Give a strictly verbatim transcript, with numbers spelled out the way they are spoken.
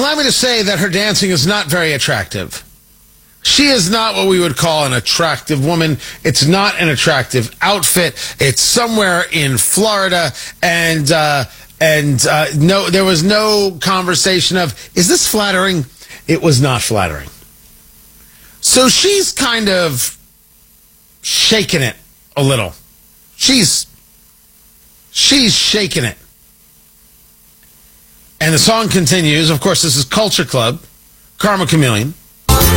allow me to say that her dancing is not very attractive. She is not what we would call an attractive woman. It's not an attractive outfit. It's somewhere in Florida, and uh, and uh, no, there was no conversation of, is this flattering? It was not flattering. So she's kind of shaking it a little. She's she's shaking it. And the song continues. Of course, this is Culture Club, Karma Chameleon.